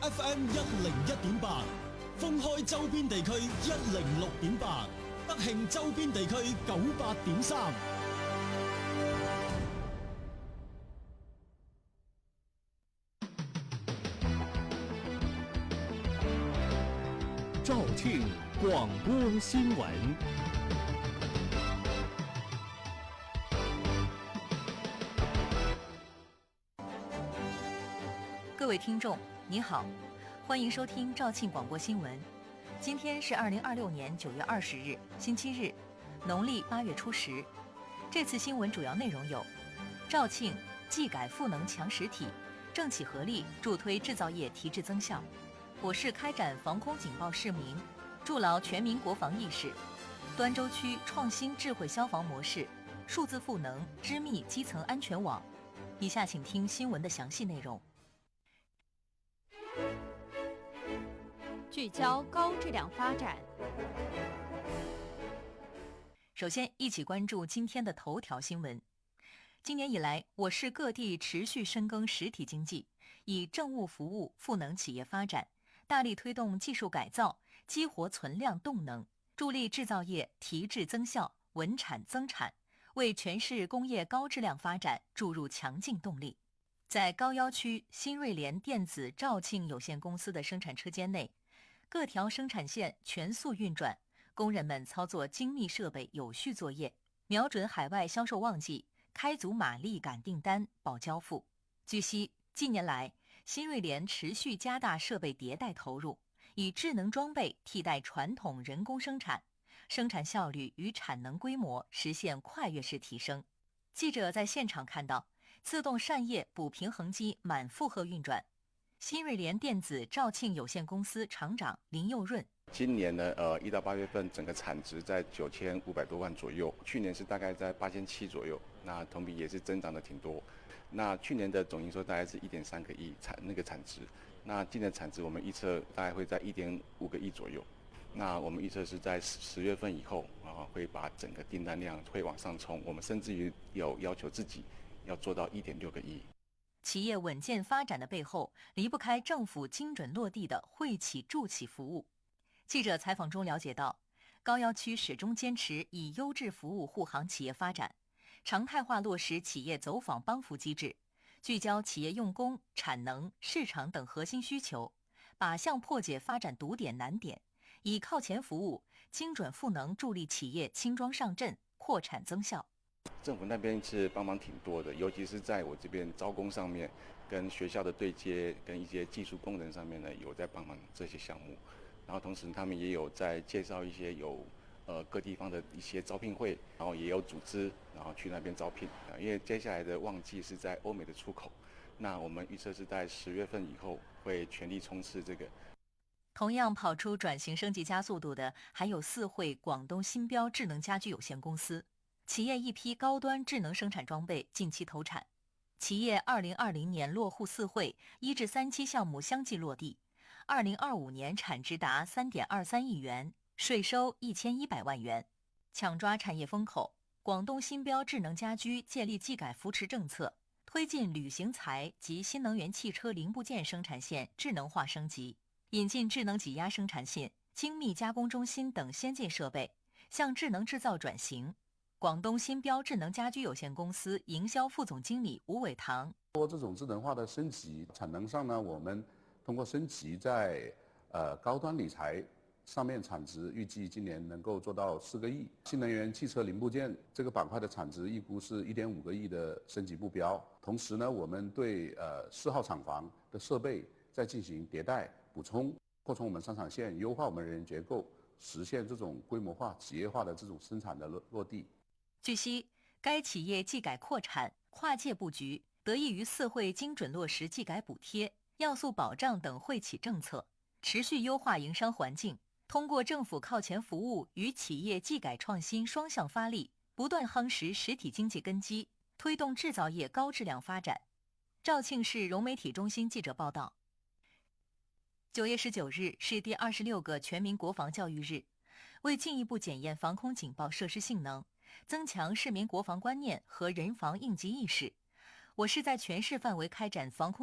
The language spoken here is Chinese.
FM 101.8，封開周邊地區106.8，德慶周邊地區98.3。 肇庆廣播新聞。 各位听众，你好，欢迎收听肇庆广播新闻。今天是2026年9月20日，星期日，农历8月初10。这次新闻主要内容有：肇庆技改赋能强实体，政企合力助推制造业提质增效；我市开展防空警报示明，筑牢全民国防意识；端州区创新智慧消防模式，数字赋能织密基层安全网。以下请听新闻的详细内容。 聚焦高质量发展。 首先，一起关注今天的头条新闻。今年以来，我市各地持续深耕实体经济，以政务服务赋能企业发展，大力推动技术改造，激活存量动能，助力制造业提质增效、稳产增产，为全市工业高质量发展注入强劲动力。在高要区新瑞联电子肇庆有限公司的生产车间内，各条生产线全速运转，工人们操作精密设备有序作业，瞄准海外销售旺季，开足马力赶订单、保交付。据悉，近年来，新瑞联持续加大设备迭代投入，以智能装备替代传统人工生产，生产效率与产能规模实现跨越式提升。记者在现场看到，自动扇叶补平衡机满负荷运转。新瑞联电子肇庆有限公司厂长林佑润： 今年呢，1到8月份整个产值在9500多万左右，去年是大概在8700左右，那同比也是增长的挺多。那去年的总营收大概是1.3个亿产值，那今年产值我们预测大概会在1.5个亿左右。那我们预测是在10月份以后会把整个订单量会往上冲，我们甚至于有要求自己要做到1.6个亿。 企业稳健发展的背后，离不开政府精准落地的惠企助企服务。记者采访中了解到，高要区始终坚持以优质服务护航企业发展，常态化落实企业走访帮扶机制，聚焦企业用工、产能、市场等核心需求，靶向破解发展堵点难点，以靠前服务、精准赋能助力企业轻装上阵、扩产增效。 政府那边是帮忙挺多的，尤其是在我这边招工上面，跟学校的对接，跟一些技术工人上面呢，有在帮忙这些项目。然后同时他们也有在介绍一些各地方的一些招聘会，然后也有组织，然后去那边招聘。因为接下来的旺季是在欧美的出口，那我们预测是在10月份以后会全力冲刺这个。 同样跑出转型升级加速度的，还有四惠广东新标智能家居有限公司。企业一批高端智能生产装备近期投产，企业2020年落户四惠1至3期项目相继落地，2025年产值达3.23亿元，税收1100万元。抢抓产业风口，广东新标智能家居建立技改扶持政策，推进旅行材及新能源汽车零部件生产线智能化升级，引进智能挤压生产线、精密加工中心等先进设备，向智能制造转型。广东新标智能家居有限公司营销副总经理吴伟堂： 通过这种智能化的升级，产能上呢，我们通过升级在高端理财上面产值预计今年能够做到4个亿，新能源汽车零部件这个板块的产值预估是1.5个亿的升级目标。同时呢，我们对4号厂房的设备在进行迭代补充，扩充我们生产线，优化我们人员结构，实现这种规模化、企业化的这种生产的落地。 据悉，该企业技改扩产、跨界布局，得益于四惠精准落实技改补贴、要素保障等惠企政策，持续优化营商环境。通过政府靠前服务与企业技改创新双向发力，不断夯实实体经济根基，推动制造业高质量发展。肇庆市融媒体中心记者报道，9月19日是第26个全民国防教育日，为进一步检验防空警报设施性能，增强市民国防观念和人防应急意识，我市在全市范围开展防空